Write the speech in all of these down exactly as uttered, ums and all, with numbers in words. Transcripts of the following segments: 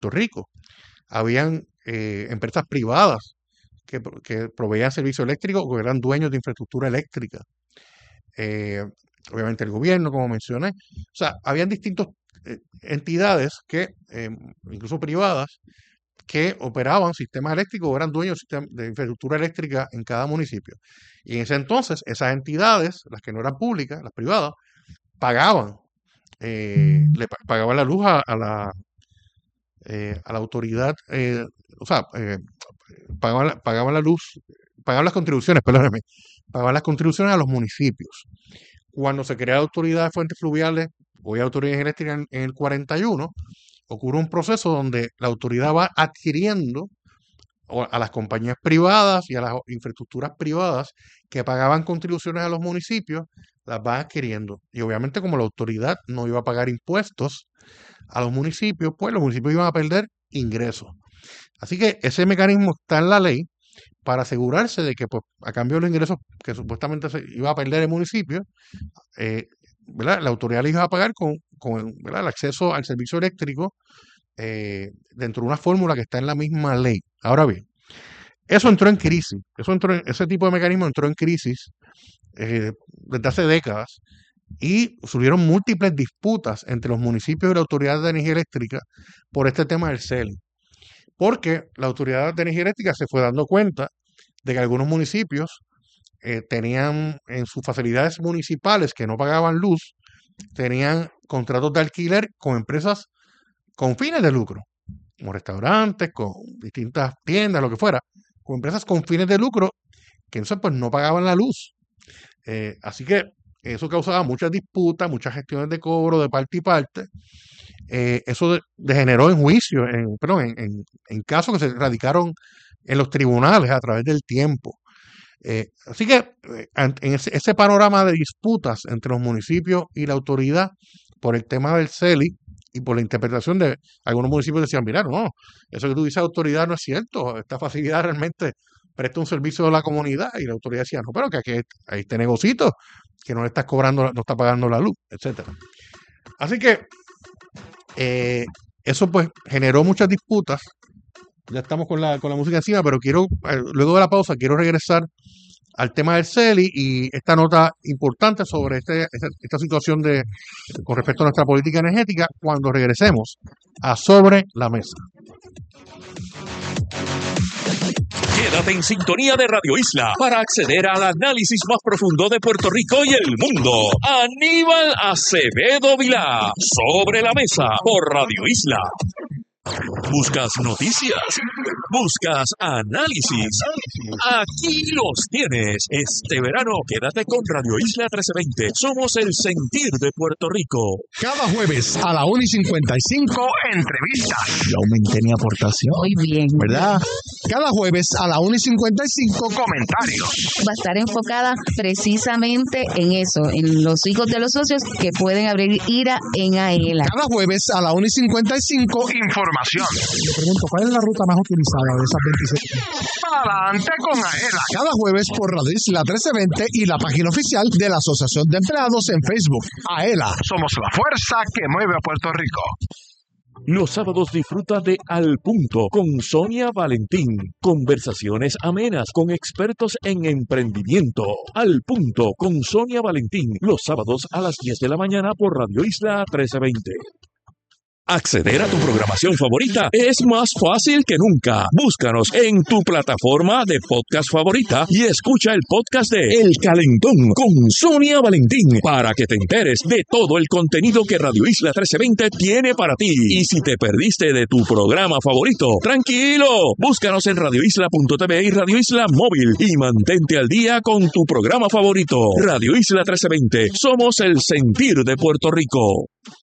Puerto Rico. Habían eh, empresas privadas que, que proveían servicio eléctrico o eran dueños de infraestructura eléctrica. Eh, obviamente el gobierno, como mencioné. O sea, habían distintas eh, entidades que, eh, incluso privadas, que operaban sistemas eléctricos o eran dueños de, de infraestructura eléctrica en cada municipio. Y en ese entonces, esas entidades, las que no eran públicas, las privadas, pagaban, eh, le pagaban la luz a, a la eh, a la autoridad, eh, o sea, eh, pagaban, pagaban la luz, pagaban las contribuciones, perdóneme, pagaban las contribuciones a los municipios. Cuando se crea la Autoridad de Fuentes Fluviales, hoy Autoridad Eléctrica en, en el cuarenta y uno, ocurre un proceso donde la autoridad va adquiriendo a las compañías privadas y a las infraestructuras privadas que pagaban contribuciones a los municipios, las va adquiriendo. Y obviamente como la autoridad no iba a pagar impuestos a los municipios, pues los municipios iban a perder ingresos. Así que ese mecanismo está en la ley para asegurarse de que, pues, a cambio de los ingresos que supuestamente se iba a perder el municipio, eh, ¿verdad?, la autoridad les iba a pagar con, con ¿verdad?, el acceso al servicio eléctrico eh, dentro de una fórmula que está en la misma ley. Ahora bien, eso entró en crisis, eso entró en, ese tipo de mecanismo entró en crisis eh, desde hace décadas, y surgieron múltiples disputas entre los municipios y la Autoridad de Energía Eléctrica por este tema del C E L I. Porque la Autoridad de Energía Eléctrica se fue dando cuenta de que algunos municipios eh, tenían en sus facilidades municipales que no pagaban luz, tenían contratos de alquiler con empresas con fines de lucro, como restaurantes, con distintas tiendas, lo que fuera, con empresas con fines de lucro que entonces pues no pagaban la luz. Eh, así que eso causaba muchas disputas, muchas gestiones de cobro de parte y parte. Eh, eso de, degeneró en juicio, en, perdón, en, en, en casos que se radicaron en los tribunales a través del tiempo. Eh, así que eh, en ese, ese panorama de disputas entre los municipios y la autoridad por el tema del C E L I y por la interpretación de algunos municipios decían, mira, no, eso que tú dices autoridad no es cierto, esta facilidad realmente presta un servicio a la comunidad, y la autoridad decía, no, pero que aquí hay este negocito que no le estás cobrando, no está pagando la luz, etcétera. Así que eh, eso pues generó muchas disputas. Ya estamos con la, con la música encima, pero quiero, eh, luego de la pausa, quiero regresar al tema del C E L I y esta nota importante sobre este, esta, esta situación de, con respecto a nuestra política energética, cuando regresemos a Sobre la Mesa. Quédate en sintonía de Radio Isla para acceder al análisis más profundo de Puerto Rico y el mundo. Aníbal Acevedo Vilá, Sobre la Mesa, por Radio Isla. ¿Buscas noticias? ¿Buscas análisis? Aquí los tienes. Este verano quédate con Radio Isla trece veinte. Somos el sentir de Puerto Rico. Cada jueves a la una y cincuenta y cinco, entrevistas. Yo aumenté mi aportación. Muy bien. ¿Verdad? Cada jueves a la una y cincuenta y cinco, comentarios. Va a estar enfocada precisamente en eso, en los hijos de los socios que pueden abrir IRA en AELA. Cada jueves a la una y cincuenta y cinco, información. Le pregunto, ¿cuál es la ruta más utilizada de esas veintisiete? Adelante con AELA. Cada jueves por Radio Isla trece veinte y la página oficial de la Asociación de Empleados en Facebook. AELA, somos la fuerza que mueve a Puerto Rico. Los sábados disfruta de Al Punto con Sonia Valentín. Conversaciones amenas con expertos en emprendimiento. Al Punto con Sonia Valentín. Los sábados a las diez de la mañana por Radio Isla trece veinte. Acceder a tu programación favorita es más fácil que nunca. Búscanos en tu plataforma de podcast favorita y escucha el podcast de El Calentón con Sonia Valentín para que te enteres de todo el contenido que Radio Isla trece veinte tiene para ti. Y si te perdiste de tu programa favorito, tranquilo, búscanos en radio isla punto t v y Radio Isla Móvil y mantente al día con tu programa favorito. Radio Isla trece veinte, somos el sentir de Puerto Rico.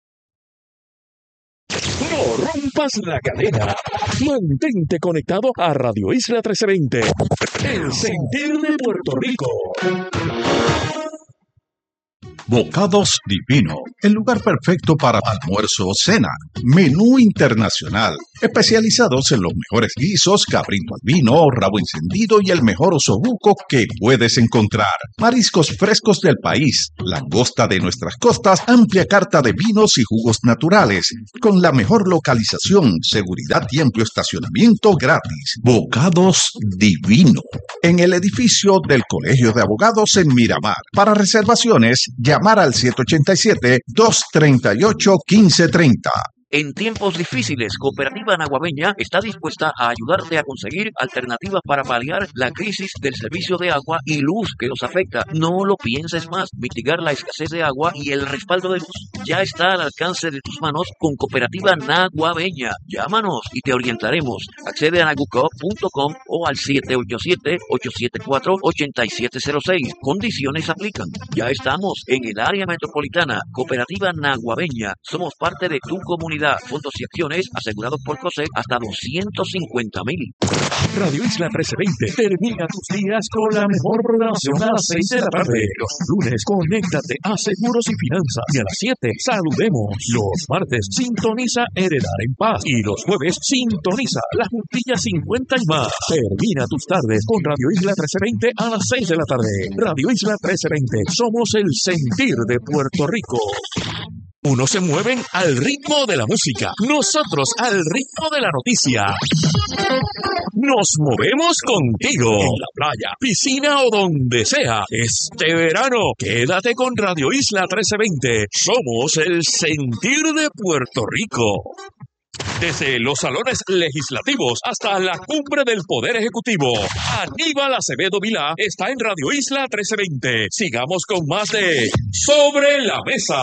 No rompas la cadena. Mantente conectado a Radio Isla trece veinte. El sentir de Puerto Rico. Bocados Divino, el lugar perfecto para almuerzo o cena. Menú internacional, especializados en los mejores guisos, cabrito al vino, rabo encendido y el mejor osobuco que puedes encontrar. Mariscos frescos del país, langosta de nuestras costas, amplia carta de vinos y jugos naturales, con la mejor localización, seguridad y amplio estacionamiento gratis. Bocados Divino, en el edificio del Colegio de Abogados en Miramar. Para reservaciones, llamar al siete ocho siete, dos tres ocho, uno cinco tres cero. En tiempos difíciles, Cooperativa Naguabeña está dispuesta a ayudarte a conseguir alternativas para paliar la crisis del servicio de agua y luz que nos afecta. No lo pienses más. Mitigar la escasez de agua y el respaldo de luz ya está al alcance de tus manos con Cooperativa Naguabeña. Llámanos y te orientaremos. Accede a naguco punto com o al siete ocho siete, ocho siete cuatro, ocho siete cero seis. Condiciones aplican. Ya estamos en el área metropolitana. Cooperativa Naguabeña. Somos parte de tu comunidad. Fondos y acciones asegurados por COSEC hasta doscientos cincuenta mil. Radio Isla trece veinte. Termina tus días con la mejor programación a las seis de la tarde. Los lunes, conéctate a Seguros y Finanzas. Y a las siete, saludemos. Los martes, sintoniza Heredar en Paz. Y los jueves, sintoniza La Juntilla cincuenta y más. Termina tus tardes con Radio Isla trece veinte a las seis de la tarde. Radio Isla trece veinte. Somos el sentir de Puerto Rico. Unos se mueven al ritmo de la música, nosotros al ritmo de la noticia. Nos movemos contigo en la playa, piscina o donde sea. Este verano, quédate con Radio Isla trece veinte. Somos el sentir de Puerto Rico. Desde los salones legislativos hasta la cumbre del Poder Ejecutivo, Aníbal Acevedo Vilá está en Radio Isla trece veinte. Sigamos con más de Sobre la Mesa.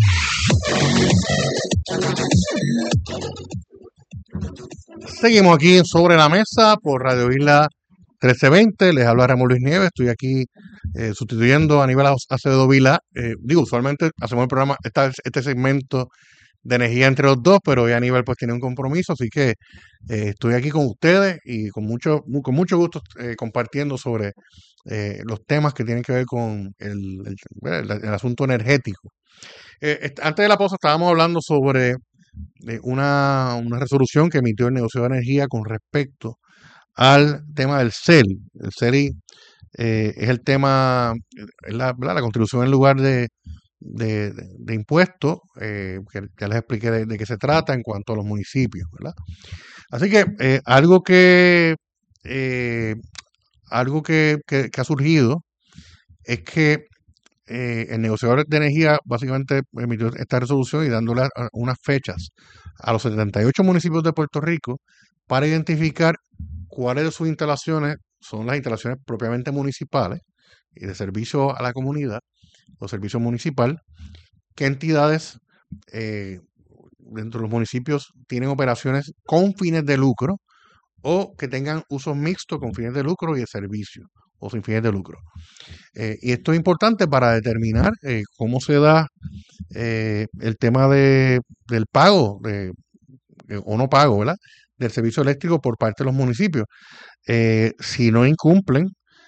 Seguimos aquí en Sobre la Mesa por Radio Isla trece veinte. Les habla Ramón Luis Nieves. Estoy aquí eh, sustituyendo a Aníbal Acevedo Vilá. Eh, digo, usualmente hacemos el programa, esta, este segmento de energía entre los dos, pero hoy Aníbal pues tiene un compromiso, así que eh, estoy aquí con ustedes y con mucho, con mucho gusto eh, compartiendo sobre eh, los temas que tienen que ver con el, el, el, el asunto energético. Eh, antes de la pausa estábamos hablando sobre eh, una, una resolución que emitió el negocio de energía con respecto al tema del C E L I. El C E L I eh, es el tema, es la, la contribución en lugar de De, de, de impuestos, eh, que ya les expliqué de, de qué se trata en cuanto a los municipios, ¿verdad? Así que eh, algo que eh, algo que, que, que ha surgido es que eh, el negociador de energía básicamente emitió esta resolución y dándole a, a unas fechas a los setenta y ocho municipios de Puerto Rico para identificar cuáles de sus instalaciones son las instalaciones propiamente municipales y de servicio a la comunidad o servicio municipal, qué entidades eh, dentro de los municipios tienen operaciones con fines de lucro o que tengan usos mixtos con fines de lucro y de servicio o sin fines de lucro. Eh, y esto es importante para determinar eh, cómo se da eh, el tema de, del pago de, eh, o no pago, ¿verdad?, del servicio eléctrico por parte de los municipios. Eh, si no incumplen,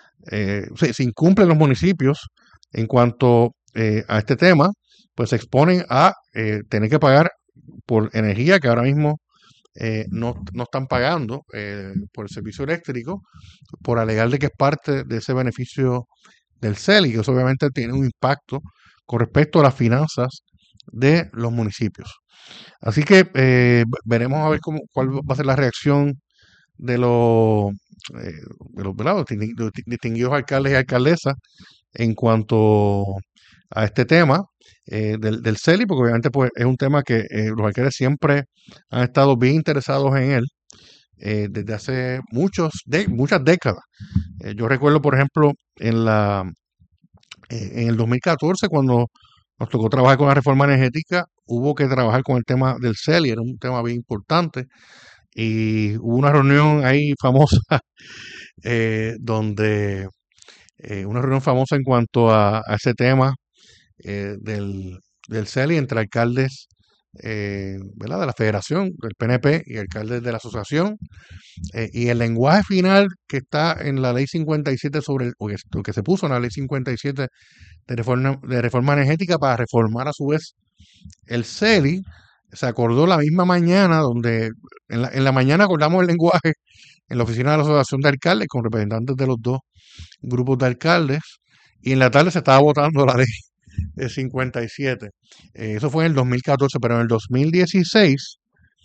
eh, si, si incumplen los municipios en cuanto eh, a este tema, pues se exponen a eh, tener que pagar por energía que ahora mismo eh, no, no están pagando eh, por el servicio eléctrico, por alegar de que es parte de ese beneficio del C E L I, que eso obviamente tiene un impacto con respecto a las finanzas de los municipios. Así que eh, veremos a ver cómo, cuál va a ser la reacción de los, eh, de los, ¿verdad?, los distinguidos alcaldes y alcaldesas en cuanto a este tema eh, del, del C E L I, porque obviamente pues, es un tema que eh, los alcaldes siempre han estado bien interesados en él eh, desde hace muchos de, muchas décadas. Eh, yo recuerdo, por ejemplo, en, la, eh, en el dos mil catorce, cuando nos tocó trabajar con la reforma energética, hubo que trabajar con el tema del C E L I, era un tema bien importante, y hubo una reunión ahí famosa eh, donde... Eh, una reunión famosa en cuanto a, a ese tema eh, del, del C E L I entre alcaldes eh, ¿verdad? De la Federación, del P N P y alcaldes de la asociación. Eh, y el lenguaje final que está en la ley cincuenta y siete sobre el, o que, o que se puso en la ley cincuenta y siete de reforma, de reforma energética para reformar a su vez el C E L I, se acordó la misma mañana, donde en la, en la mañana acordamos el lenguaje en la oficina de la Asociación de Alcaldes con representantes de los dos grupos de alcaldes, y en la tarde se estaba votando la ley de cincuenta y siete. Eh, eso fue en el dos mil catorce, pero en el dos mil dieciséis,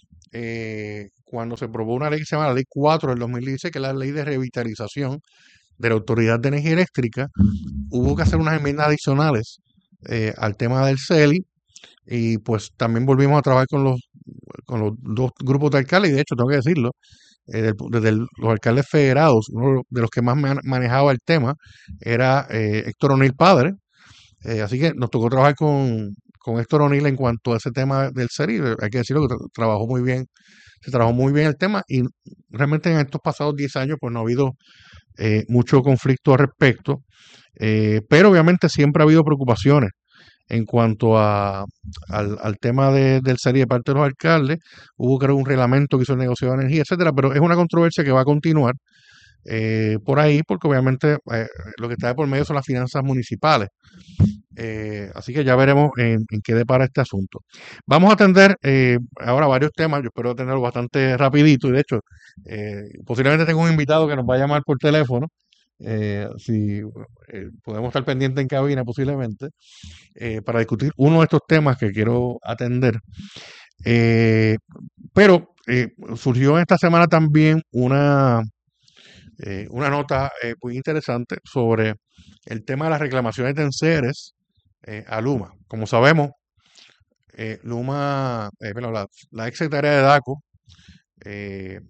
eh, cuando se aprobó una ley que se llama la Ley cuatro del dos mil dieciséis, que es la ley de revitalización de la Autoridad de Energía Eléctrica, hubo que hacer unas enmiendas adicionales eh, al tema del C E L I, y pues también volvimos a trabajar con los, con los dos grupos de alcaldes, y de hecho tengo que decirlo, eh, del- desde el- los alcaldes federados, uno de los que más man- manejaba el tema era eh, Héctor O'Neill padre. Eh, así que nos tocó trabajar con, con Héctor O'Neill en cuanto a ese tema del C E L I. Hay que decirlo que tra- trabajó muy bien, se trabajó muy bien el tema, y realmente en estos pasados diez años pues no ha habido eh, mucho conflicto al respecto, eh, pero obviamente siempre ha habido preocupaciones en cuanto a, al, al tema de- del C E L I de parte de los alcaldes. Hubo, creo, un reglamento que hizo el negocio de energía, etcétera, pero es una controversia que va a continuar eh, por ahí, porque obviamente eh, lo que está de por medio son las finanzas municipales. Eh, así que ya veremos en, en qué depara este asunto. Vamos a atender eh, ahora varios temas. Yo espero atenderlo bastante rapidito, y de hecho eh, posiblemente tengo un invitado que nos va a llamar por teléfono. Eh, si eh, podemos estar pendientes en cabina posiblemente, eh, para discutir uno de estos temas que quiero atender. Eh, pero eh, surgió esta semana también una, eh, una nota eh, muy interesante sobre el tema de las reclamaciones de enseres eh, a Luma. Como sabemos, eh, Luma, eh, perdón, la, la ex secretaria de DACO, eh,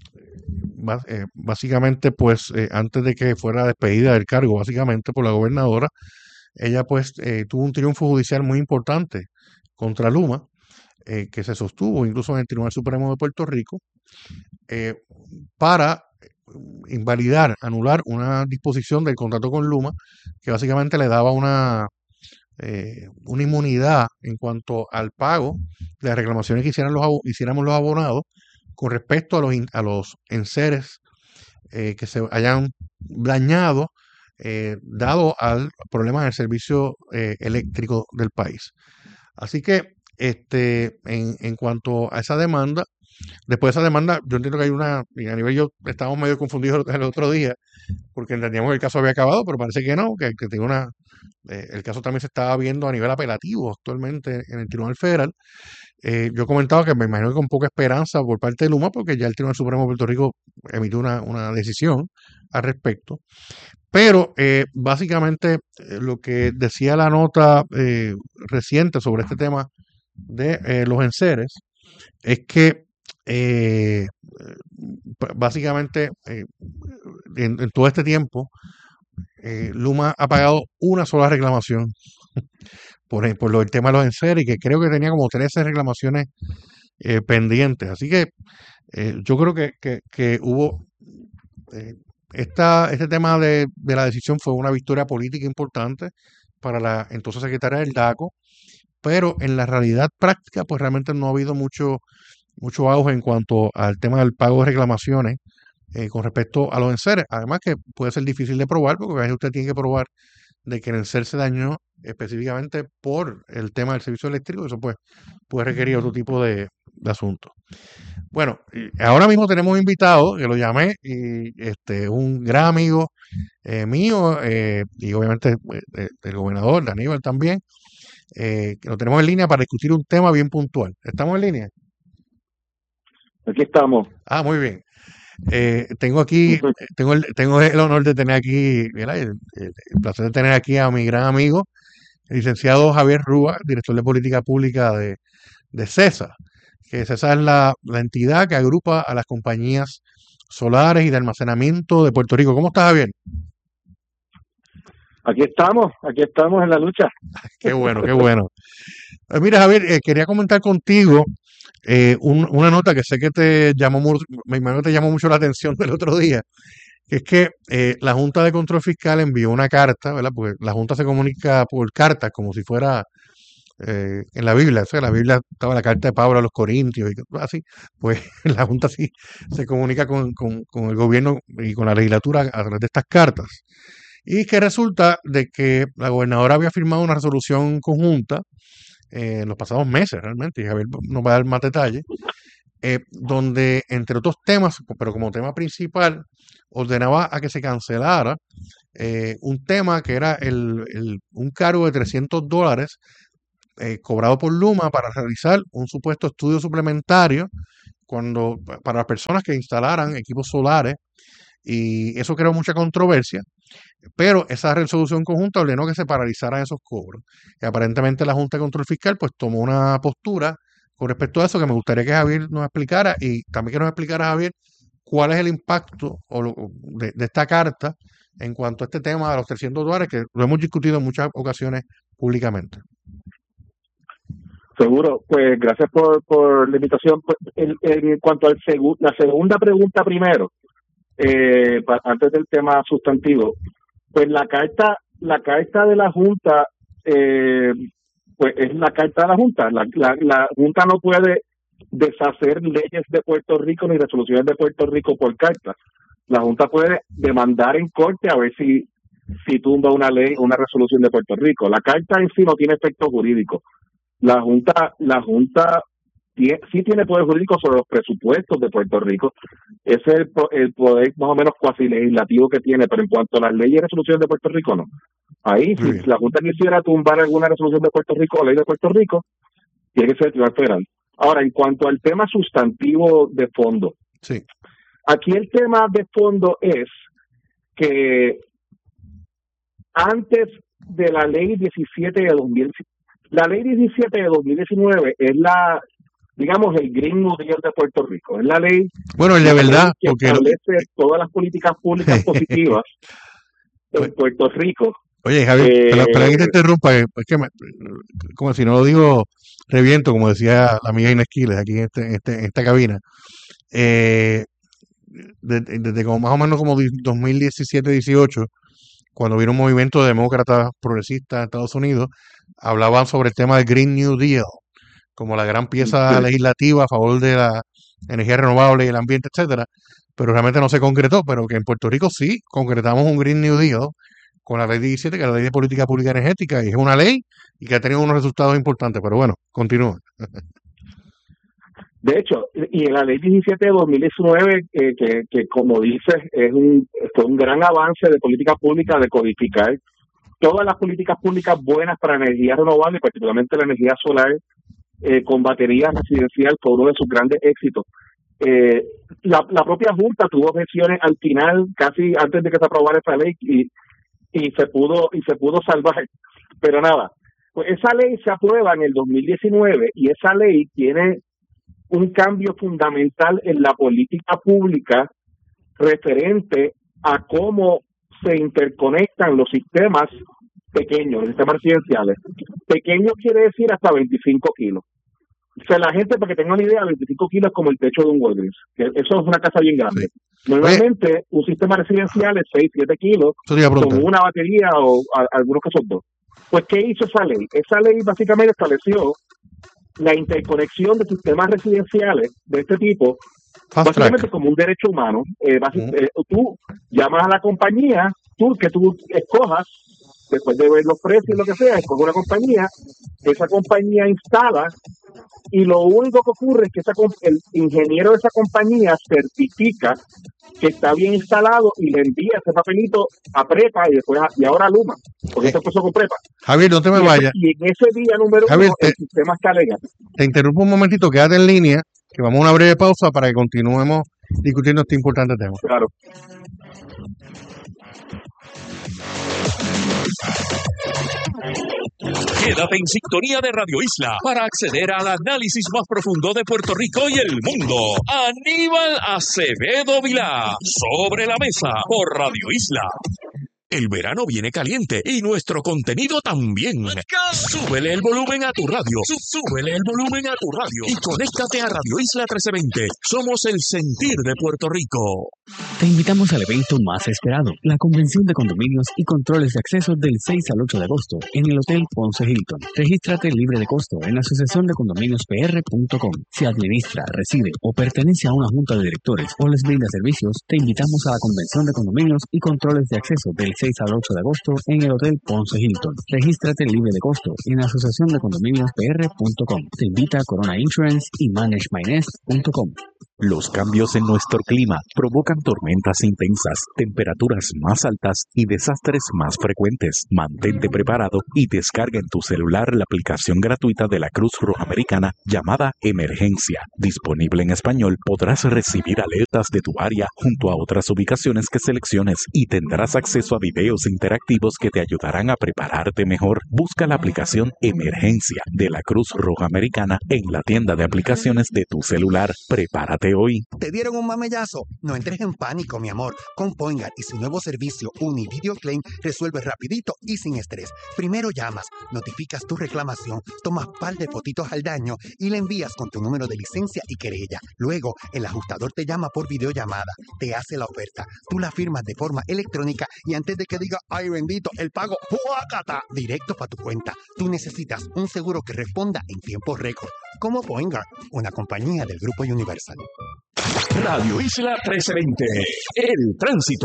bas- eh, básicamente, pues eh, antes de que fuera despedida del cargo, básicamente por la gobernadora, ella pues eh, tuvo un triunfo judicial muy importante contra Luma, eh, que se sostuvo incluso en el Tribunal Supremo de Puerto Rico, eh, para invalidar, anular una disposición del contrato con Luma, que básicamente le daba una, eh, una inmunidad en cuanto al pago de las reclamaciones que hicieran los, abo- hiciéramos los abonados con respecto a los, in- a los enseres eh, que se hayan dañado, eh, dado al problema del servicio eh, eléctrico del país. Así que, este, en, en cuanto a esa demanda, después de esa demanda, yo entiendo que hay una, y a nivel yo estábamos medio confundidos el otro día, porque entendíamos que el caso había acabado, pero parece que no, que, que tiene una, eh, el caso también se estaba viendo a nivel apelativo actualmente en el Tribunal Federal. Eh, yo comentaba que me imagino que con poca esperanza por parte de Luma, porque ya el Tribunal Supremo de Puerto Rico emitió una, una decisión al respecto. Pero eh, básicamente eh, lo que decía la nota eh, reciente sobre este tema de eh, los enseres es que eh, b- básicamente eh, en, en todo este tiempo eh, Luma ha pagado una sola reclamación por, el- por lo del tema de los enseres, y que creo que tenía como trece reclamaciones eh, pendientes. Así que eh, yo creo que, que- que hubo eh, esta, este tema de, de la decisión fue una victoria política importante para la entonces secretaria del DACO, pero en la realidad práctica pues realmente no ha habido mucho, mucho auge en cuanto al tema del pago de reclamaciones eh, con respecto a los enseres. Además que puede ser difícil de probar, porque a veces usted tiene que probar de que el enser se dañó específicamente por el tema del servicio eléctrico. Eso pues puede requerir otro tipo de, de asunto. Bueno, y ahora mismo tenemos un invitado que lo llamé, y este un gran amigo eh, mío, eh, y obviamente pues, de- del gobernador, de Aníbal también, eh, que lo tenemos en línea para discutir un tema bien puntual. ¿Estamos en línea? Aquí estamos. Ah, muy bien. Eh, tengo aquí, eh, tengo el, tengo el honor de tener aquí, ¿verdad? El, el- el placer de tener aquí a mi gran amigo, el licenciado Javier Rúa, director de Política Pública de, de CESA, que CESA es la, la entidad que agrupa a las compañías solares y de almacenamiento de Puerto Rico. ¿Cómo estás, Javier? Aquí estamos, aquí estamos en la lucha. Qué bueno, qué bueno. Eh, mira, Javier, eh, quería comentar contigo eh, un- una nota que sé que te llamó, mu- me imagino que te llamó mucho la atención del otro día, que es que eh, la Junta de Control Fiscal envió una carta, ¿verdad? Porque la Junta se comunica por carta, como si fuera eh, en la Biblia, o sea, en la Biblia estaba la carta de Pablo a los Corintios y así, pues la Junta sí se comunica con, con, con el gobierno y con la legislatura a través de estas cartas. Y que resulta de que la gobernadora había firmado una resolución conjunta eh, en los pasados meses realmente, y Javier nos va a dar más detalles, eh, donde entre otros temas, pero como tema principal, ordenaba a que se cancelara eh, un tema que era el, el, un cargo de trescientos dólares eh, cobrado por Luma para realizar un supuesto estudio suplementario cuando, para las personas que instalaran equipos solares, y eso creó mucha controversia. Pero esa resolución conjunta ordenó que se paralizaran esos cobros. Y aparentemente la Junta de Control Fiscal pues tomó una postura con respecto a eso que me gustaría que Javier nos explicara, y también que nos explicara, Javier, cuál es el impacto o lo, de, de esta carta en cuanto a este tema de los trescientos dólares, que lo hemos discutido en muchas ocasiones públicamente. Seguro, pues gracias por, por la invitación. Pues, en, en cuanto a segu la segunda pregunta primero, eh, pa, antes del tema sustantivo, pues la carta, la carta de la Junta, eh, pues es la carta de la Junta. La, la, la Junta no puede deshacer leyes de Puerto Rico ni resoluciones de Puerto Rico por carta. La Junta puede demandar en corte a ver si, si tumba una ley o una resolución de Puerto Rico. La carta en sí no tiene efecto jurídico. La Junta, la Junta tiene, sí tiene poder jurídico sobre los presupuestos de Puerto Rico. Ese es el, el poder más o menos cuasi legislativo que tiene, pero en cuanto a las leyes y resoluciones de Puerto Rico, no. Ahí, sí. Si la Junta quisiera tumbar alguna resolución de Puerto Rico o ley de Puerto Rico, tiene que ser el Tribunal Federal. Ahora, en cuanto al tema sustantivo de fondo, sí. Aquí el tema de fondo es que antes de la ley diecisiete de dos mil, la ley diecisiete de dos mil diecinueve es la, digamos, el Green New Deal de Puerto Rico. Es la ley, bueno, el de verdad, que porque establece no... todas las políticas públicas positivas en Puerto Rico. Oye, Javier, eh, pero, pero ahí te interrumpa, es que me, como si no lo digo, reviento, como decía la amiga Inés Quiles aquí en, este, en, este, en esta cabina. Eh, desde, desde como más o menos como dos mil diecisiete dieciocho, cuando vino un movimiento de demócratas progresistas en Estados Unidos, hablaban sobre el tema del Green New Deal, como la gran pieza sí. legislativa a favor de la energía renovable y el ambiente, etcétera, pero realmente no se concretó, pero que en Puerto Rico sí concretamos un Green New Deal con la ley diecisiete, que es la ley de política pública energética, y es una ley y que ha tenido unos resultados importantes, pero bueno, continúa. De hecho, y en la ley diecisiete de dos mil diecinueve, eh, que, que como dices, es un, fue un gran avance de política pública de codificar todas las políticas públicas buenas para energía renovable, particularmente la energía solar, eh, con baterías residencial, fue uno de sus grandes éxitos. Eh, la, la propia Junta tuvo objeciones al final, casi antes de que se aprobara esa ley, y, y se pudo y se pudo salvar. Pero nada, pues esa ley se aprueba en el dos mil diecinueve y esa ley tiene un cambio fundamental en la política pública referente a cómo se interconectan los sistemas pequeños, los sistemas residenciales. Pequeño quiere decir hasta veinticinco kilos. O sea, la gente, para que tenga una idea, veinticinco kilos es como el techo de un Walgreens. Eso es una casa bien grande. Sí. Normalmente, Oye, un sistema residencial es seis, siete kilos, con una batería o a, algunos casos dos. Pues, ¿qué hizo esa ley? Esa ley básicamente estableció la interconexión de sistemas residenciales de este tipo, Fast básicamente track. Como un derecho humano. Eh, uh-huh. eh, tú llamas a la compañía, tú que tú escojas, después de ver los precios y lo que sea, escoge una compañía, esa compañía instala, y lo único que ocurre es que esa, el ingeniero de esa compañía certifica que está bien instalado y le envía ese papelito a Prepa y después a, y ahora a Luma, porque esto pasó con Prepa. Javier, no te me y vayas. Y en ese día número Javier, uno, te, el sistema está legal. Te interrumpo un momentito, quédate en línea, que vamos a una breve pausa para que continuemos discutiendo este importante tema. Claro. Quédate en sintonía de Radio Isla para acceder al análisis más profundo de Puerto Rico y el mundo. Aníbal Acevedo Vilá, Sobre la Mesa, por Radio Isla. El verano viene caliente y nuestro contenido también. Súbele el volumen a tu radio. Súbele el volumen a tu radio. Y conéctate a Radio Isla trece veinte. Somos el sentir de Puerto Rico. Te invitamos al evento más esperado, la Convención de Condominios y Controles de Acceso del seis al ocho de agosto en el Hotel Ponce Hilton. Regístrate libre de costo en la asociación de condominios p r punto com. Si administra, reside o pertenece a una junta de directores o les brinda servicios, te invitamos a la Convención de Condominios y Controles de Acceso del seis al ocho de agosto en el Hotel Ponce Hilton. Regístrate libre de costo en la asociación de condominios p r punto com. Te invita Corona Insurance y manage my nest punto com. Los cambios en nuestro clima provocan tormentas intensas, temperaturas más altas y desastres más frecuentes. Mantente preparado y descarga en tu celular la aplicación gratuita de la Cruz Roja Americana llamada Emergencia. Disponible en español, podrás recibir alertas de tu área junto a otras ubicaciones que selecciones y tendrás acceso a videos interactivos que te ayudarán a prepararte mejor. Busca la aplicación Emergencia de la Cruz Roja Americana en la tienda de aplicaciones de tu celular. Prepárate hoy. ¿Te dieron un mamellazo? No entres en pánico, mi amor. Con Poingar y su nuevo servicio Univideo Claim resuelve rapidito y sin estrés. Primero llamas, notificas tu reclamación, tomas par de fotitos al daño y le envías con tu número de licencia y querella. Luego, el ajustador te llama por videollamada, te hace la oferta, tú la firmas de forma electrónica y antes de que diga, ay bendito, el pago, ¡juácata!, directo para tu cuenta. Tú necesitas un seguro que responda en tiempo récord, como Poingar, una compañía del Grupo Universal. Radio Isla trece veinte, el tránsito.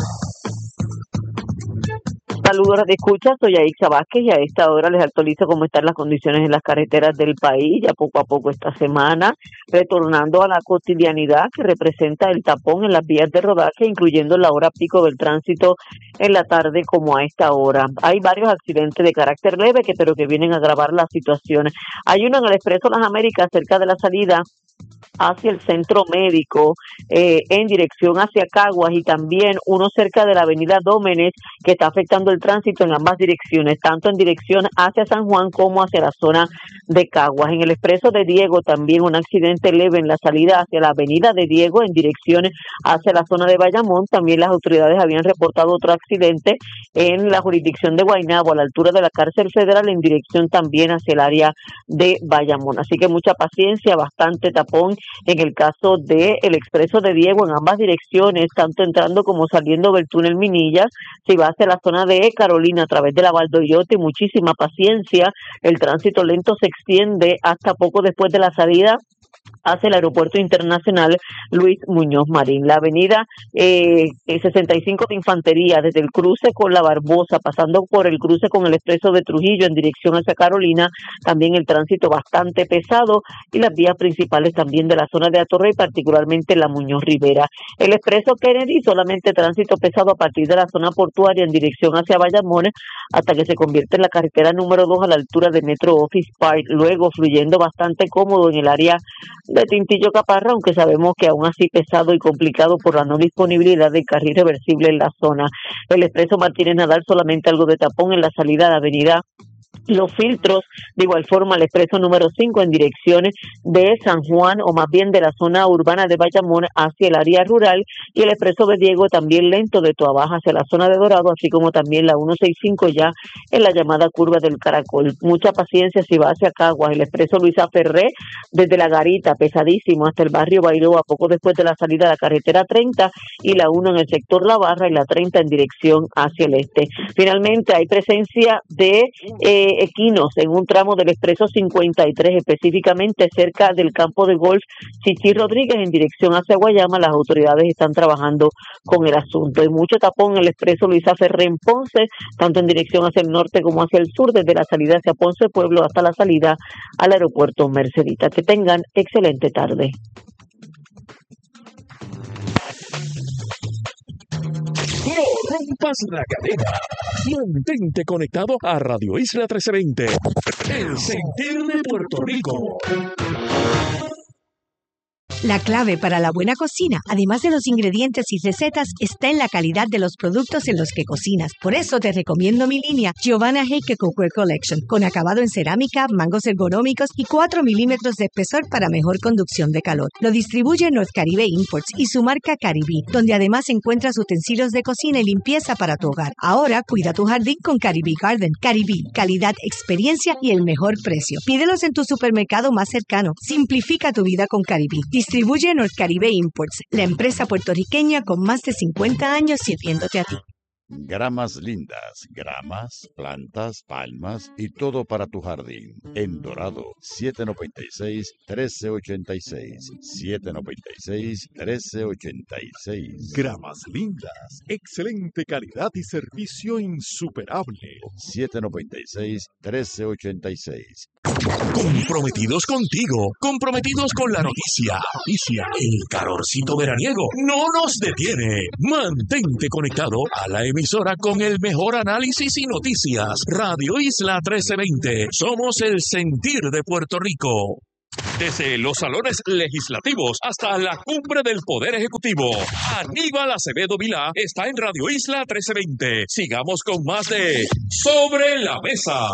Saludos a escucha, soy Aixa Vázquez y a esta hora les actualizo cómo están las condiciones en las carreteras del país, ya poco a poco esta semana, retornando a la cotidianidad que representa el tapón en las vías de rodaje, incluyendo la hora pico del tránsito en la tarde como a esta hora. Hay varios accidentes de carácter leve que pero que vienen a agravar la situación. Hay uno en el Expreso Las Américas cerca de la salida hacia el centro médico, eh, en dirección hacia Caguas, y también uno cerca de la avenida Dómenes que está afectando el tránsito en ambas direcciones, tanto en dirección hacia San Juan como hacia la zona de Caguas. En el expreso de Diego también un accidente leve en la salida hacia la avenida de Diego en dirección hacia la zona de Bayamón. También las autoridades habían reportado otro accidente en la jurisdicción de Guaynabo a la altura de la cárcel federal en dirección también hacia el área de Bayamón. Así que mucha paciencia, bastante tapón en el caso del expreso de Diego en ambas direcciones, tanto entrando como saliendo del túnel Minillas. Si va hacia la zona de Carolina a través de la Valdoyote, muchísima paciencia, el tránsito lento se extiende hasta poco después de la salida hacia el aeropuerto internacional Luis Muñoz Marín. La avenida eh, sesenta y cinco de Infantería, desde el cruce con la Barbosa, pasando por el cruce con el expreso de Trujillo en dirección hacia Carolina, también el tránsito bastante pesado, y las vías principales también de la zona de Atorrey, particularmente la Muñoz Rivera. El expreso Kennedy, solamente tránsito pesado a partir de la zona portuaria en dirección hacia Bayamón, hasta que se convierte en la carretera número dos a la altura de Metro Office Park, luego fluyendo bastante cómodo en el área de Tintillo Caparra, aunque sabemos que aún así pesado y complicado por la no disponibilidad de carril reversible en la zona. El expreso Martínez Nadal, solamente algo de tapón en la salida de la avenida Los Filtros, de igual forma el expreso número cinco en dirección de San Juan, o más bien de la zona urbana de Bayamón hacia el área rural, y el expreso de Diego también lento de Toa Baja hacia la zona de Dorado, así como también la ciento sesenta y cinco ya en la llamada curva del Caracol. Mucha paciencia si va hacia Caguas. El expreso Luisa Ferré desde La Garita, pesadísimo hasta el barrio Bairoa, poco después de la salida de la carretera treinta, y la uno en el sector La Barra y la treinta en dirección hacia el este. Finalmente hay presencia de eh, equinos en un tramo del expreso cincuenta y tres, específicamente cerca del campo de golf Chichi Rodríguez en dirección hacia Guayama. Las autoridades están trabajando con el asunto. Hay mucho tapón en el expreso Luisa Ferré en Ponce, tanto en dirección hacia el norte como hacia el sur, desde la salida hacia Ponce Pueblo hasta la salida al aeropuerto Mercedita. Que tengan excelente tarde. No rompas la cadena. Mantente conectado a Radio Isla trece veinte. El sentir de Puerto Rico. La clave para la buena cocina, además de los ingredientes y recetas, está en la calidad de los productos en los que cocinas. Por eso te recomiendo mi línea Giovanna Heike Cookware Collection, con acabado en cerámica, mangos ergonómicos y cuatro milímetros de espesor para mejor conducción de calor. Lo distribuye North Caribe Imports y su marca Caribí, donde además encuentras utensilios de cocina y limpieza para tu hogar. Ahora cuida tu jardín con Caribí Garden. Caribí, calidad, experiencia y el mejor precio. Pídelos en tu supermercado más cercano. Simplifica tu vida con Caribí. Distribuye Norcaribe Imports, la empresa puertorriqueña con más de cincuenta años sirviéndote a ti. Gramas lindas, gramas, plantas, palmas y todo para tu jardín. En Dorado, siete noventa y seis, trece ochenta y seis. siete noventa y seis, trece ochenta y seis. Gramas lindas, excelente calidad y servicio insuperable. siete noventa y seis, trece ochenta y seis. Comprometidos contigo, comprometidos con la noticia. Noticia, el calorcito veraniego no nos detiene. Mantente conectado a la emisora con el mejor análisis y noticias. Radio Isla trece veinte. Somos el sentir de Puerto Rico. Desde los salones legislativos hasta la cumbre del Poder Ejecutivo, Aníbal Acevedo Vilá está en Radio Isla trece veinte. Sigamos con más de Sobre la Mesa.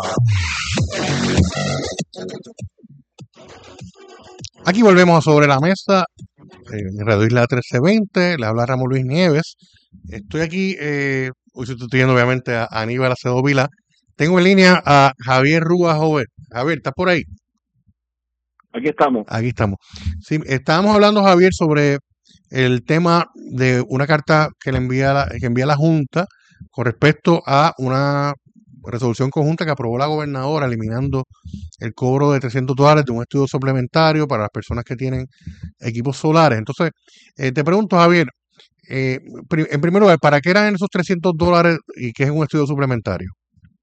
Aquí volvemos a Sobre la Mesa, en Radio Isla trece veinte. Le habla Ramón Luis Nieves. Estoy aquí, eh, hoy estoy sustituyendo obviamente a Aníbal Acevedo Vilá. Tengo en línea a Javier Rúa Jover. Javier, ¿estás por ahí? Aquí estamos. Aquí estamos. Sí, estábamos hablando, Javier, sobre el tema de una carta que le envía la, que envía la Junta con respecto a una resolución conjunta que aprobó la gobernadora eliminando el cobro de trescientos dólares de un estudio suplementario para las personas que tienen equipos solares. Entonces, eh, te pregunto, Javier, eh, pri- en primer lugar, ¿para qué eran esos trescientos dólares y qué es un estudio suplementario?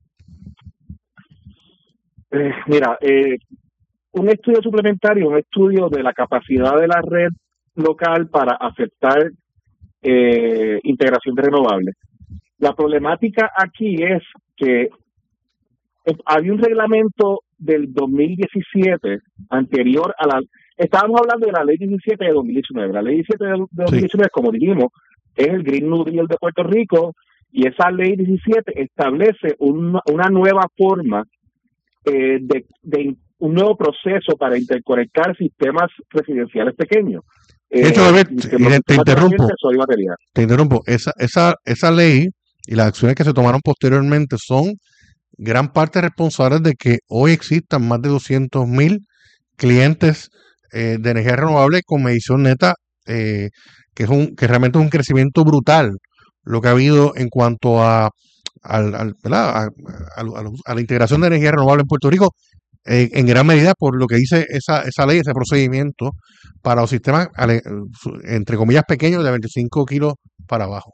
Eh, mira, eh, un estudio suplementario, un estudio de la capacidad de la red local para aceptar eh, integración de renovables. La problemática aquí es que eh, había un reglamento del dos mil diecisiete anterior a la... Estábamos hablando de la ley diecisiete de dos mil diecinueve. La ley diecisiete de dos mil diecinueve, como dijimos, es el Green New Deal de Puerto Rico, y esa ley diecisiete establece una, una nueva forma eh, de, de un nuevo proceso para interconectar sistemas residenciales pequeños. De hecho, Eh, Javier, sistemas- te, te sistemas de interrumpo, acceso y batería. te interrumpo. Esa, esa, esa ley y las acciones que se tomaron posteriormente son gran parte responsables de que hoy existan más de doscientos mil clientes eh, de energía renovable con medición neta, eh, que es un que realmente es un crecimiento brutal lo que ha habido en cuanto a, al- al- ¿verdad? a, a- a- a la- a la integración de energía renovable en Puerto Rico, eh, en gran medida por lo que dice esa, esa ley, ese procedimiento para los sistemas, ale- su- entre comillas, pequeños de veinticinco kilos para abajo.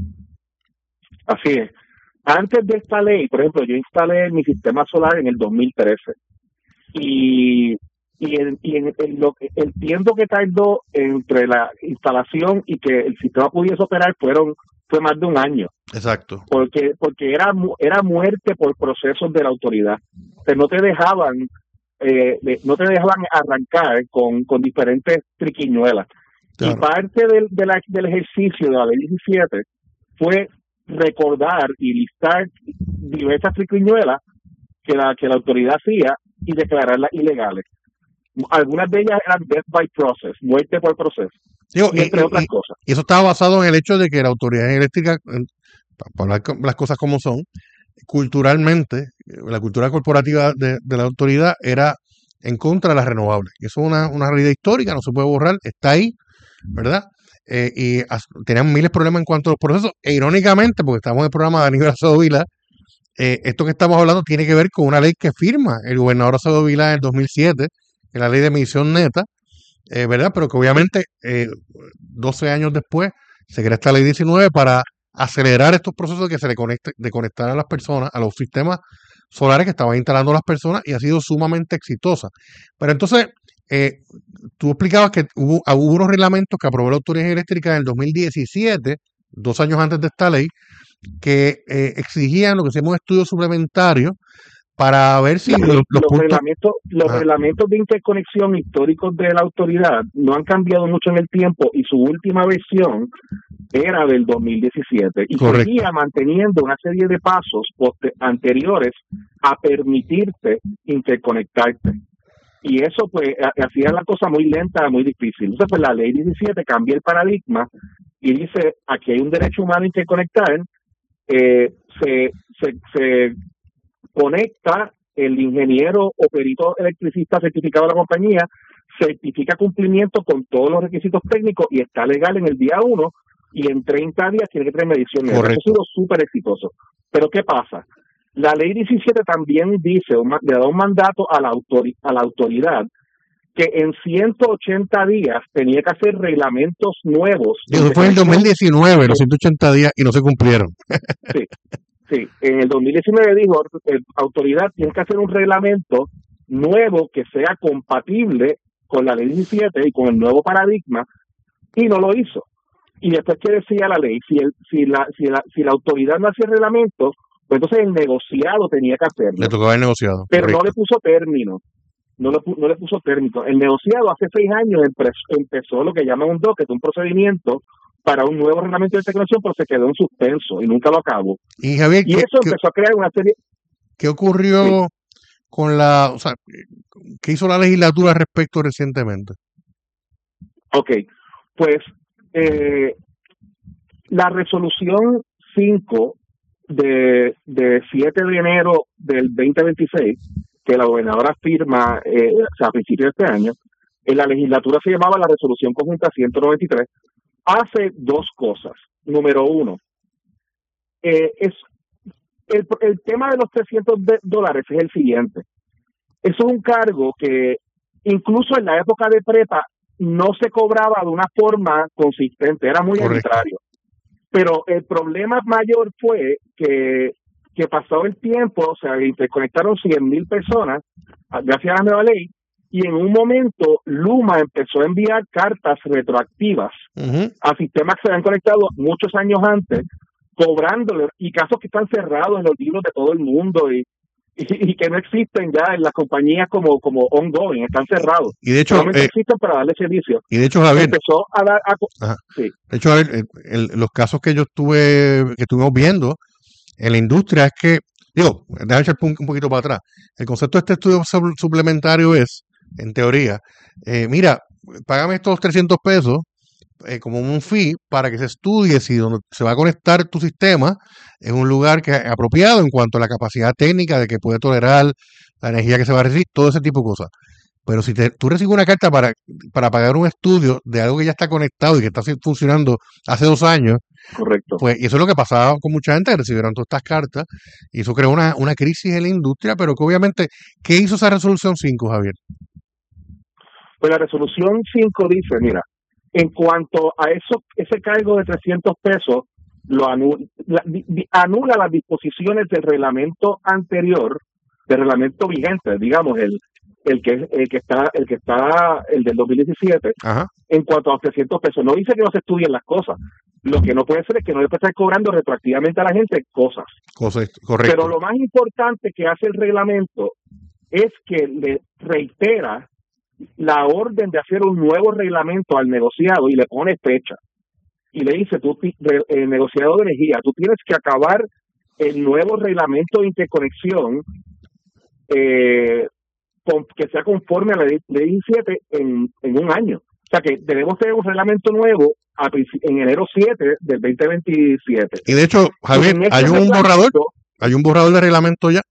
Así es. Antes de esta ley, por ejemplo, yo instalé mi sistema solar en el dos mil trece y, y, el, y en, en lo, que- el tiempo que tardó entre la instalación y que el sistema pudiese operar fueron fue más de un año, Exacto. porque porque era mu- era muerte por procesos de la autoridad. O sea, no te dejaban eh, de- no te dejaban arrancar con, con diferentes triquiñuelas. Y parte del, de la- del ejercicio de la ley diecisiete fue recordar y listar diversas triquiñuelas que la que la autoridad hacía y declararlas ilegales. Algunas de ellas eran death by process, muerte por proceso, Digo, y y, entre y- otras y- cosas. y eso estaba basado en el hecho de que la autoridad eléctrica, en- pa- para hablar con las cosas como son, culturalmente, eh, la cultura corporativa de, de la autoridad era en contra de las renovables. Y eso es una, una realidad histórica, no se puede borrar, está ahí, ¿verdad? Eh, y as- tenían miles de problemas en cuanto a los procesos. E irónicamente, porque estamos en el programa de Aníbal Acevedo Vilá, eh, esto que estamos hablando tiene que ver con una ley que firma el gobernador Acevedo Vilá en el dos mil siete, que es la ley de emisión neta, eh, ¿verdad? Pero que obviamente eh, doce años después se crea esta ley diecinueve para acelerar estos procesos de que se le conecte, de conectar a las personas, a los sistemas solares que estaban instalando las personas, y ha sido sumamente exitosa. Pero entonces, eh, tú explicabas que hubo, ah, hubo unos reglamentos que aprobó la Autoridad Eléctrica en el dos mil diecisiete, dos años antes de esta ley, que eh, exigían lo que se llama un estudio suplementario para ver si La- los, los, los puntos... reglamentos, los Ajá. reglamentos de interconexión históricos de la autoridad no han cambiado mucho en el tiempo, y su última versión era del dos mil diecisiete y Correcto. seguía manteniendo una serie de pasos poste- anteriores a permitirte interconectarte. Y eso pues ha- hacía la cosa muy lenta, muy difícil. Entonces pues la ley diecisiete cambia el paradigma y dice, aquí hay un derecho humano a interconectar, eh, se, se, se conecta el ingeniero o perito electricista certificado de la compañía, certifica cumplimiento con todos los requisitos técnicos y está legal en el día uno y en treinta días tiene que tener medición. Eso ha sido súper exitoso. Pero ¿qué pasa? La ley diecisiete también dice, le da un mandato a la, autori- a la autoridad que en ciento ochenta días tenía que hacer reglamentos nuevos. Eso fue en el dos mil diecinueve, los ciento ochenta días, y no se cumplieron. Sí, sí. En el dos mil diecinueve dijo, la autoridad tiene que hacer un reglamento nuevo que sea compatible con la ley diecisiete y con el nuevo paradigma, y no lo hizo. Y después, ¿qué decía la ley? Si, el, si, la, si, la, si la autoridad no hacía el reglamento, pues entonces el negociado tenía que hacerlo. Le tocaba el negociado. Pero correcto. no le puso término. No le, no le puso término. El negociado hace seis años empezó, empezó lo que llaman un docket, un procedimiento para un nuevo reglamento de interconexión, pero se quedó en suspenso y nunca lo acabó. Y, Javier, y ¿qué, eso qué, empezó a crear una serie... ¿Qué ocurrió sí. con la... O sea, ¿qué hizo la legislatura respecto recientemente? Ok, pues eh, la resolución cinco de, de siete de enero del veinte veintiséis, que la gobernadora firma eh, o sea, a principios de este año, en la legislatura se llamaba la resolución conjunta ciento noventa y tres, hace dos cosas. Número uno, eh, es el, el tema de los trescientos dólares es el siguiente. Eso es un cargo que incluso en la época de prepa no se cobraba de una forma consistente, era muy Correcto. arbitrario. Pero el problema mayor fue que, que pasado el tiempo, o sea, interconectaron cien mil personas, gracias a la nueva ley, y en un momento Luma empezó a enviar cartas retroactivas uh-huh. a sistemas que se habían conectado muchos años antes, cobrándole, y casos que están cerrados en los libros de todo el mundo, y Y, y que no existen ya en las compañías como como ongoing, están cerrados. Y de hecho solamente eh, existen para darle servicio. Y de hecho, Javier, empezó a dar a, sí. de hecho, Javier, el, el, los casos que yo estuve que estuvimos viendo en la industria es que, digo, déjame echar un, un poquito para atrás. El concepto de este estudio suplementario es, en teoría, eh, mira, págame estos trescientos pesos Eh, como un fee para que se estudie si donde se va a conectar tu sistema es un lugar que es apropiado en cuanto a la capacidad técnica de que puede tolerar la energía que se va a recibir, todo ese tipo de cosas. Pero si te, tú recibes una carta para, para pagar un estudio de algo que ya está conectado y que está funcionando hace dos años, correcto. Pues y eso es lo que pasaba con mucha gente que recibieron todas estas cartas y eso creó una, una crisis en la industria, pero que obviamente, ¿qué hizo esa resolución cinco, Javier? Pues la resolución cinco dice, mira, en cuanto a eso, ese cargo de trescientos pesos, lo anula, la, di, anula las disposiciones del reglamento anterior, del reglamento vigente, digamos, el el que el que está el que está el del dos mil diecisiete. Ajá. En cuanto a los trescientos pesos. No dice que no se estudien las cosas. Lo que no puede ser es que no le puede estar cobrando retroactivamente a la gente cosas. Cosas, correcto. Pero lo más importante que hace el reglamento es que le reitera la orden de hacer un nuevo reglamento al negociado y le pone fecha. Y le dice, tú, el negociado de energía, tú tienes que acabar el nuevo reglamento de interconexión eh, con, que sea conforme a la ley diecisiete en, en un año. O sea que debemos tener un reglamento nuevo a, en enero siete del veinte veintisiete. Y de hecho, Javier, este ¿hay un borrador? ¿Hay un borrador de reglamento ya?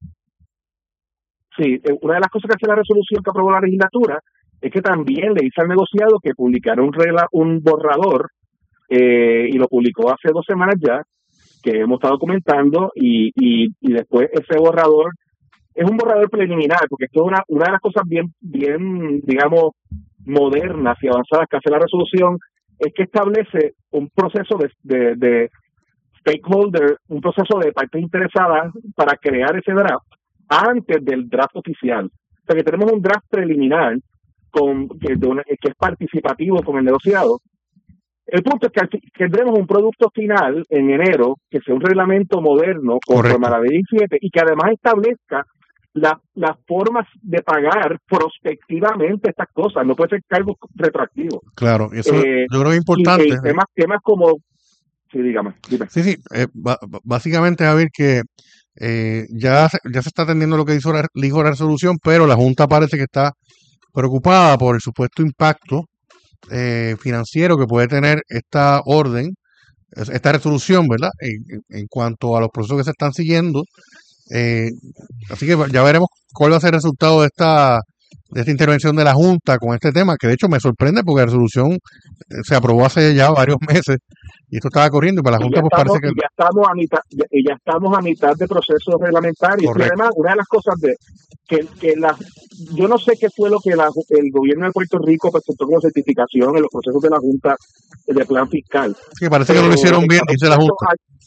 Sí, una de las cosas que hace la resolución que aprobó la legislatura es que también le dice al negociado que publicara un, regla, un borrador eh, y lo publicó hace dos semanas ya, que hemos estado comentando, y, y, y después ese borrador es un borrador preliminar, porque esto es una, una de las cosas bien, bien, digamos, modernas y avanzadas que hace la resolución, es que establece un proceso de, de, de stakeholder, un proceso de partes interesadas para crear ese draft antes del draft oficial. O sea que tenemos un draft preliminar con que, de una, que es participativo con el negociado. El punto es que tendremos un producto final en enero que sea un reglamento moderno conforme a la ley diecisiete y que además establezca la, las formas de pagar prospectivamente estas cosas. No puede ser cargo retroactivo. Claro, eso eh, yo creo que es importante. Y, y temas, temas como... Sí, dígame. dígame. Sí, sí. Eh, básicamente, a ver que eh, ya, ya se está atendiendo lo que hizo la, dijo la resolución, pero la Junta parece que está preocupada por el supuesto impacto eh, financiero que puede tener esta orden, esta resolución, ¿verdad? En, en cuanto a los procesos que se están siguiendo. Eh, así que ya veremos cuál va a ser el resultado de esta de esta intervención de la Junta con este tema, que de hecho me sorprende porque la resolución se aprobó hace ya varios meses y esto estaba corriendo y para la Junta pues estamos, parece que... Ya estamos a mitad, y ya estamos a mitad de procesos reglamentarios. Correcto. Y además, una de las cosas de que, que la, yo no sé qué fue lo que la, el gobierno de Puerto Rico presentó como certificación en los procesos de la Junta de plan fiscal. Sí, parece que no lo hicieron bien, dice la Junta.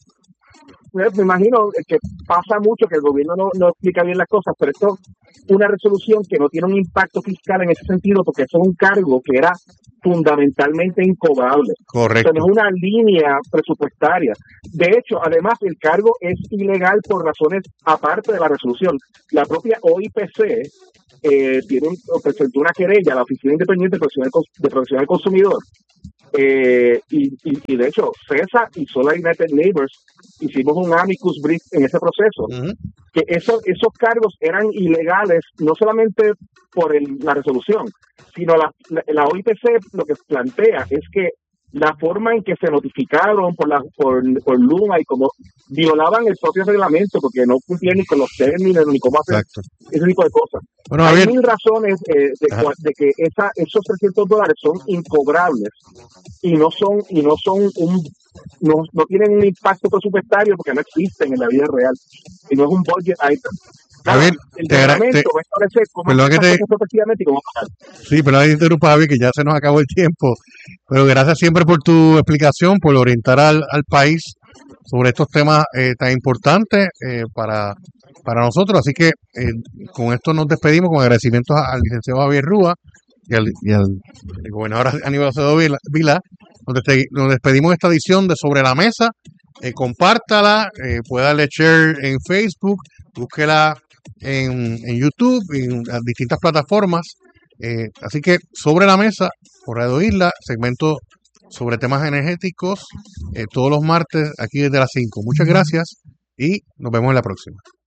Me imagino que pasa mucho que el gobierno no, no explica bien las cosas, pero esto es una resolución que no tiene un impacto fiscal en ese sentido, porque eso es un cargo que era fundamentalmente incobrable. Correcto. O sea, no es una línea presupuestaria. De hecho, además, el cargo es ilegal por razones aparte de la resolución. La propia O I P C eh, tiene un, presentó una querella a la Oficina Independiente de Protección del, de Protección del Consumidor. Eh, y, y, y de hecho, CESA y Solar United Neighbors hicimos un amicus brief en ese proceso, uh-huh. que eso, esos cargos eran ilegales no solamente por el, la resolución, sino la, la, la O I P C lo que plantea es que la forma en que se notificaron por la por, por Luma y como violaban el propio reglamento porque no cumplían ni con los términos ni cómo hacer Exacto. ese tipo de cosas. Bueno, hay mil razones eh, de, de que esa, esos trescientos dólares son incobrables y no son y no son un no, no tienen un impacto presupuestario porque no existen en la vida real y no es un budget item. Javier, el te reglamento te, va a establecer cómo que te, y cómo pagar. Sí, pero no interrumpa, Javier, que ya se nos acabó el tiempo. Pero gracias siempre por tu explicación, por orientar al, al país sobre estos temas eh, tan importantes eh, para, para nosotros. Así que eh, con esto nos despedimos con agradecimientos al licenciado Javier Rúa y al, y al gobernador Aníbal Acevedo Vilá. Vilá. Nos, despe, nos despedimos de esta edición de Sobre la Mesa. Eh, compártala, eh, puede darle share en Facebook, búsquela en, en YouTube, en las distintas plataformas. Eh, así que Sobre la Mesa, por Radio Isla, segmento sobre temas energéticos, eh, todos los martes aquí desde las cinco. Muchas gracias y nos vemos en la próxima.